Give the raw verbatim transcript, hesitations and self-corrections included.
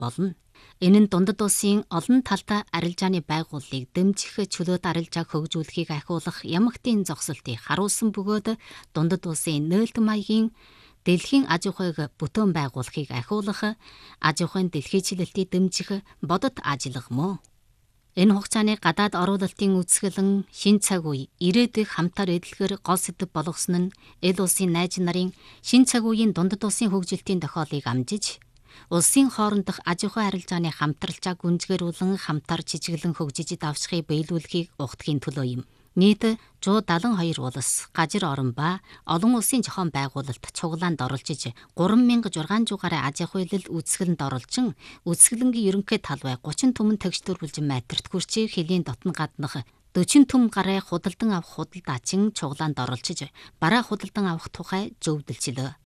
болно. Энэ нь дундад улсын олон талтай арилжааны байгууллагыг дэмжих чөлөөт арилжааг хөгжүүлэхийг ахиулах ямагтын зогсолтыг харуулсан бөгөөд дундад улсын нээлттэй маягийн дэлхийн аж ахуйг бүтээн байгуулахыг ахиулах, аж ахуйн дэлхийчлэлтийг дэмжих бодит ажиллага мөн. Энэ хугацааны гадаад оруулалтын үсгэлэн шин цаг үе ирээдүйг хамтаар эдлэхэр гол сэдэв болгосон нь эл улсын найз нарын шин цаг үеийн дундад улсын хөгжилтийн тохиолыг амжиж, улсын хоорондох аж ахуй арилжааны хамтралчаа гүнзгийрүүлэн хамтаар жижиглэн хөгжиж давшихыг биелүүлэхийг угтахын төлөө юм. Нийт one hundred seventy-two улс, гажир орон ба олон улсын зохион байгуулалт цуглаанд оролцож three thousand six hundred гаруй аж ахуйлал үүсгэлэнд оролцсон үүсгэлэнгийн ерөнхий талбай thirty түмэн тэгштүрүүлж майтрт хүрчээ хэлийн дотн гаднах forty түм гаруй худалдан авах худалдаачин цуглаанд оролцож бараа худалдан авах тухай зөвлөлдөлөө.